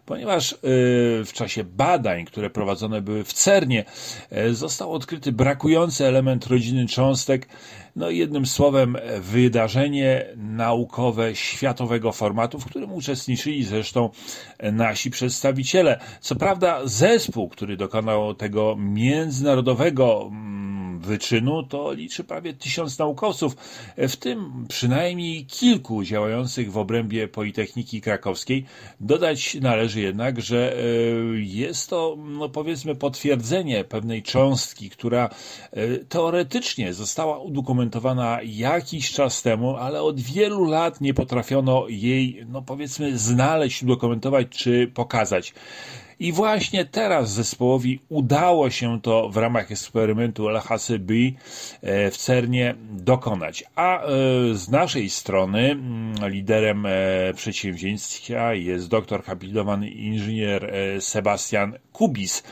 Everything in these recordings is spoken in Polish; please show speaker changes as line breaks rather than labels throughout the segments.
ponieważ w czasie badań, które prowadzone były w CERNie, został odkryty brakujący element rodziny cząstek. No jednym słowem wydarzenie naukowe światowego formatu, w którym uczestniczyli zresztą nasi przedstawiciele. Co prawda zespół, który dokonał tego międzynarodowego wyczynu, to liczy prawie 1000 naukowców, w tym przynajmniej kilku działających w obrębie Politechniki Krakowskiej. Dodać należy jednak, że jest to, powiedzmy, potwierdzenie pewnej cząstki, która teoretycznie została udokumentowana jakiś czas temu, ale od wielu lat nie potrafiono jej, powiedzmy, znaleźć, udokumentować czy pokazać. I właśnie teraz zespołowi udało się to w ramach eksperymentu LHC-B w CERNie dokonać. A z naszej strony liderem przedsięwzięcia jest doktor habilitowany inżynier Sebastian Kubis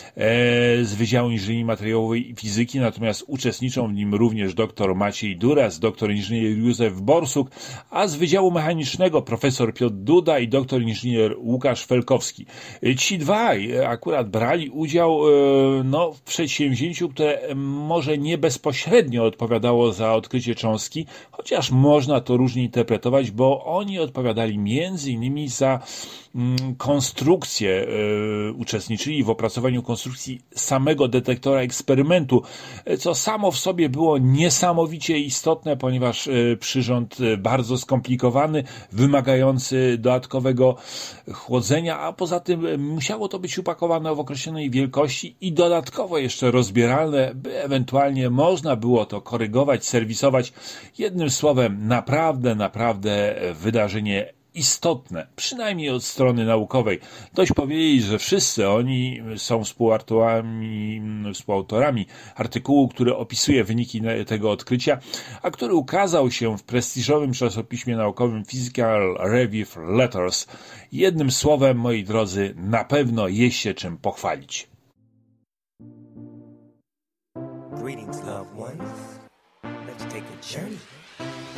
z Wydziału Inżynierii Materiałowej i Fizyki, natomiast uczestniczą w nim również dr Maciej Duras, doktor inżynier Józef Borsuk, a z Wydziału Mechanicznego profesor Piotr Duda i doktor inżynier Łukasz Felkowski. Ci dwaj akurat brali udział w przedsięwzięciu, które może nie bezpośrednio odpowiadało za odkrycie cząstki, chociaż można to różnie interpretować, bo oni odpowiadali między innymi za konstrukcję, uczestniczyli w opracowaniu konstrukcji samego detektora eksperymentu, co samo w sobie było niesamowicie istotne, ponieważ przyrząd bardzo skomplikowany, wymagający dodatkowego chłodzenia, a poza tym musiało to być upakowane w określonej wielkości i dodatkowo jeszcze rozbieralne, by ewentualnie można było to korygować, serwisować. Jednym słowem, naprawdę wydarzenie istotne, przynajmniej od strony naukowej. Dość powiedzieć, że wszyscy oni są współautorami artykułu, który opisuje wyniki tego odkrycia, a który ukazał się w prestiżowym czasopiśmie naukowym Physical Review Letters. Jednym słowem, moi drodzy, na pewno jest się czym pochwalić.
Greetings, loved ones. Let's take a journey.